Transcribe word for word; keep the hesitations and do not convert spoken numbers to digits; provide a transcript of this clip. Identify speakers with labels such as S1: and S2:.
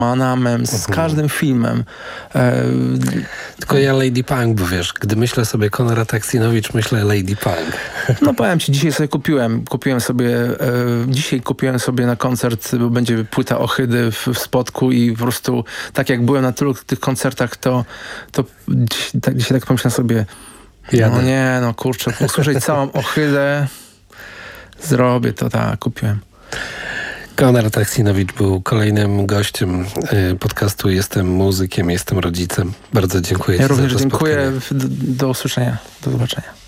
S1: Manamem, z uh-huh. każdym filmem. E,
S2: Tylko ja Lady Punk, bo wiesz, gdy myślę sobie Konrad Aksinowicz, myślę Lady Punk.
S1: No powiem ci, dzisiaj sobie kupiłem, kupiłem sobie, e, dzisiaj kupiłem sobie na koncert, bo będzie płyta Ohydy w, w Spodku i po prostu tak jak byłem na tylu tych koncertach, to, to dzisiaj, tak, dzisiaj tak pomyślałem sobie, Jadę. no nie, no kurczę, usłyszeć całą Ohydę, zrobię to, tak, kupiłem.
S2: Konrad Aksinowicz był kolejnym gościem podcastu Jestem muzykiem, jestem rodzicem. Bardzo dziękuję
S1: ja
S2: ci
S1: również
S2: za to
S1: dziękuję.
S2: spotkanie.
S1: Do, do usłyszenia. Do zobaczenia.